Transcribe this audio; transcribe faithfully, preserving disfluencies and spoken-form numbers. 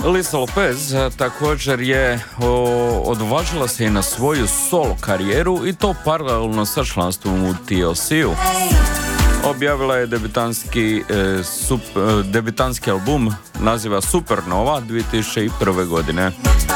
Lisa Lopez također je o, odvažila se i na svoju solo karijeru i to paralelno sa članstvom u T L C-u. Objavila je debitanski, e, sup, e, debitanski album, naziva Supernova, dvije tisuće prve godine.